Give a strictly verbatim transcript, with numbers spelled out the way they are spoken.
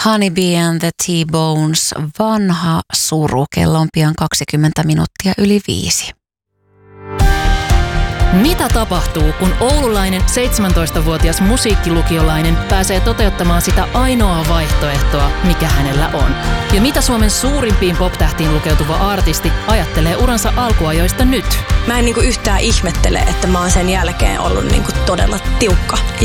Honeybee and the T-Bones, vanha suru. Kello on pian kaksikymmentä minuuttia yli viisi. Mitä tapahtuu, kun oululainen seitsemäntoistavuotias musiikkilukiolainen pääsee toteuttamaan sitä ainoaa vaihtoehtoa, mikä hänellä on? Ja mitä Suomen suurimpiin pop-tähtiin lukeutuva artisti ajattelee uransa alkuajoista nyt? Mä en niinku yhtään ihmettele, että mä oon sen jälkeen ollut niinku todella tiukka